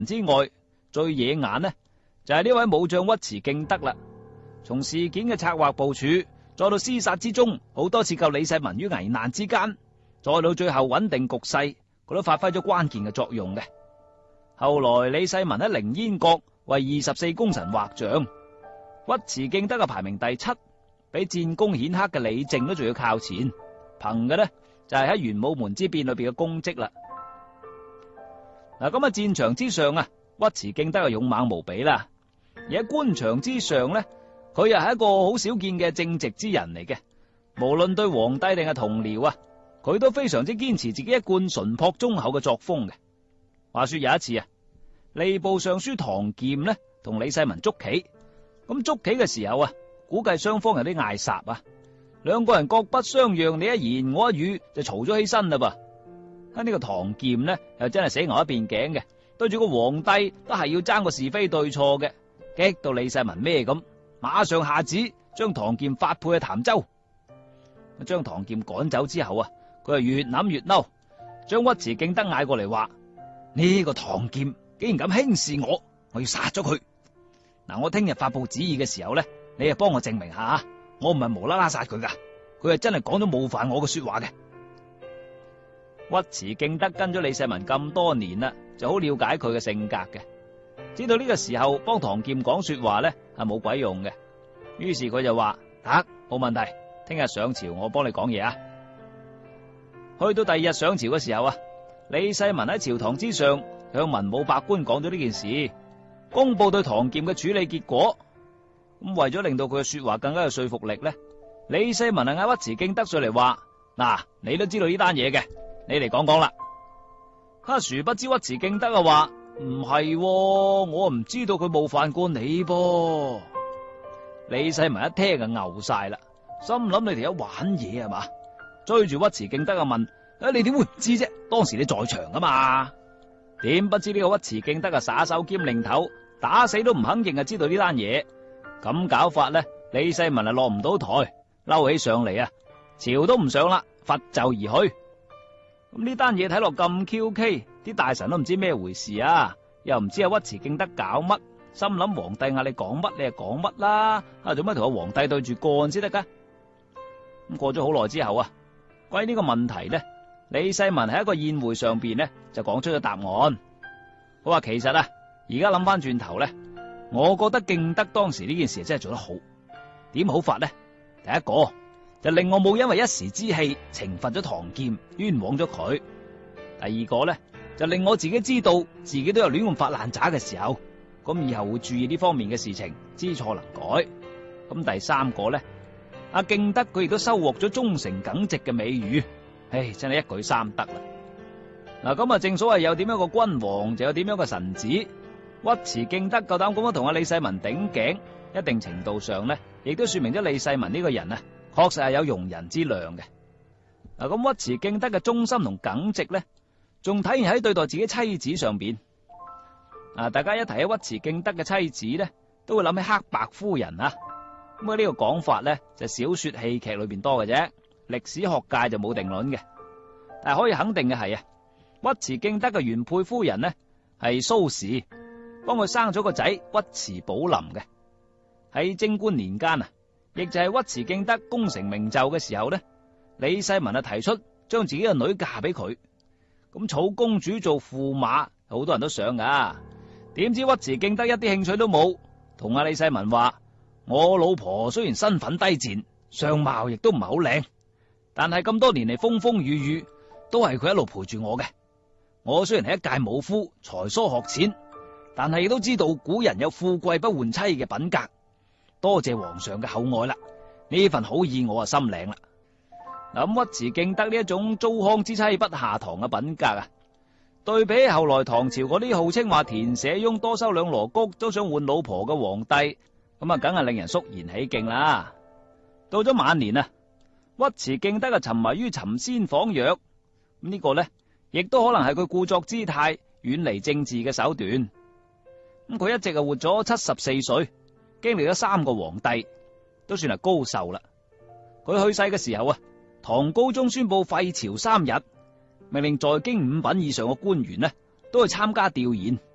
之外，最野眼呢就係呢位武將尉遲敬德啦。從事件嘅策劃部署，再到廝殺之中，好多次救李世民於危難之間，再到最後穩定局勢，佢都發揮咗關鍵嘅作用嘅。後來李世民喺凌煙閣為24功臣畫像，尉遲敬德嘅排名第7，比戰功顯赫嘅李靖都仲要靠前。憑嘅呢就係喺玄武門之變裏邊嘅功績啦。嗱，咁喺戰場之上啊，尉遲敬德係勇猛無比啦。而喺官場之上呢，佢又係一個好少見嘅正直之人嚟嘅。無論對皇帝定係同僚啊，佢都非常之堅持自己一貫淳樸忠厚嘅作風嘅。話說有一次啊，吏部尚書唐儉呢同李世民捉棋，咁捉棋嘅時候啊，估計雙方有啲嗌霎啊，兩個人各不相讓，你一言我一語就嘈咗起身啦噃。喺呢個唐儉呢又真係死牛一邊頸嘅，對住個皇帝都係要爭個是非對錯嘅，激到李世民咩咁，馬上下旨將唐儉發配去潭州。將唐儉趕走之後啊，佢係越諗越嬲，將尉遲敬德嗌過嚟話：呢個唐儉竟然咁輕視我，我要殺咗佢。嗱，我聽日發布旨意嘅時候呢，你啊幫我證明下，我唔係無啦啦殺佢噶，佢係真係講咗冒犯我嘅說話嘅。尉遲敬德跟咗李世民咁多年啦，就好了解佢嘅性格嘅，知道呢個時候幫唐儉講說話呢係冇鬼用嘅，於是佢就話：得，冇問題，聽日上朝我幫你講嘢啊。去到第二日上朝嘅時候啊，李世民喺朝堂之上向文武百官講咗呢件事，公布對唐儉嘅處理結果。咁為咗令到佢嘅說話更加有說服力呢，李世民係嗌尉遲敬德上嚟話：嗱，你都知道呢單嘢嘅，你嚟講講啦。殊不知尉遲敬德啊話：唔係，我唔知道佢冒犯過你噃。李世民一聽就牛晒啦，心諗你條友玩嘢係嘛？追住尉遲敬德啊問：你點會唔知啫？當時你在場啊嘛。點不知呢個尉遲敬德啊耍手兼擰頭，打死都唔肯認啊知道呢單嘢。咁搞法呢，李世民啊落唔到台，嬲起上嚟啊，朝都唔上啦，拂袖而去。咁呢單嘢睇落咁 QK， 啲大臣都唔知咩回事啊，又唔知阿尉遲敬德搞乜，心諗皇帝嗌你講乜你就講乜啦，做乜同個皇帝對住幹先得噶？咁過咗好耐之後啊，關於呢個問題呢，李世民喺一個宴會上邊呢就講出咗答案。佢話其實啊，而家諗翻轉頭呢，我覺得敬德當時呢件事真係做得好。點好法呢？第一個就令我冇因為一時之氣懲罰咗唐儉，冤枉咗佢。第二個呢，就令我自己知道自己都有亂咁發爛渣嘅時候，咁以後會注意呢方面嘅事情，知錯能改。咁第三個呢，阿敬德佢亦都收穫咗忠誠耿直嘅美譽，真係一舉三得啦。嗱，咁啊正所謂有點樣個君王就有點樣個臣子，尉遲敬德夠膽咁樣同阿李世民頂頸，一定程度上呢，亦都說明咗李世民呢個人啊，確實係有容人之量嘅。嗱，咁尉遲敬德嘅忠心同耿直呢，仲體現喺對待自己妻子上邊。大家一提起尉遲敬德嘅妻子呢，都會諗起黑白夫人啊。咁呢個講法呢，就小說戲劇裏邊多嘅啫，歷史學界就冇定論嘅。但係可以肯定嘅係啊，尉遲敬德嘅原配夫人呢係蘇氏，幫佢生咗個仔尉遲寶林嘅。喺貞觀年間啊，亦就係尉遲敬德功成名就嘅時候呢，李世民提出將自己嘅女嫁俾佢。咁草公主做駙馬，好多人都想噶。點知尉遲敬德一啲興趣都冇，同阿李世民話：我老婆雖然身份低賤，相貌亦都唔係好靚，但係咁多年嚟風風雨雨，都係佢一路陪住我嘅。我雖然係一介武夫，才疏學淺，但係亦都知道古人有富貴不換妻嘅品格。多謝皇上嘅厚愛啦，呢份好意我啊心領啦。嗱，咁尉遲敬德呢一種糟糠之妻不下堂嘅品格啊，對比後來唐朝嗰啲號稱話田舍翁多收兩羅谷都想換老婆嘅皇帝，咁啊梗係令人肅然起敬啦。到咗晚年啊，尉遲敬德沉迷於尋仙訪藥，咁呢個呢，亦都可能係佢故作姿態遠離政治嘅手段。咁佢一直活咗74歲，經歷咗3個皇帝，都算係高壽啦。佢去世嘅時候啊，唐高宗宣布廢朝3日，命令在京5品以上嘅官員呢都去參加弔唁。